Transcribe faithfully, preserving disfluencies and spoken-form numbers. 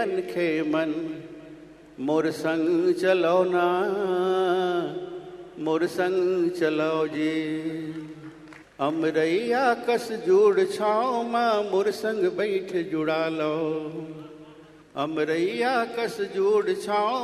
खे मन मोर संग चलो ना, मोर संग चलो जी। अमरैया कस जोड़ छाँव माँ मोर संग बैठ जुड़ा लो। अमरैया कस जोड़ छाँव